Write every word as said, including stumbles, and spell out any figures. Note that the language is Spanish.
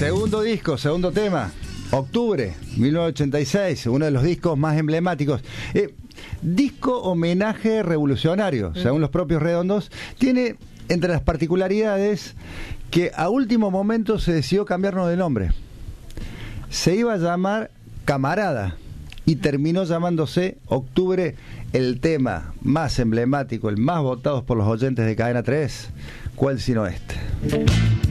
Segundo disco, segundo tema, Octubre, mil novecientos ochenta y seis, uno de los discos más emblemáticos. Eh, disco homenaje revolucionario, según los propios Redondos. Tiene entre las particularidades que a último momento se decidió cambiarnos de nombre. Se iba a llamar Camarada y terminó llamándose Octubre. El tema más emblemático, el más votado por los oyentes de Cadena tres, ¿cuál sino este?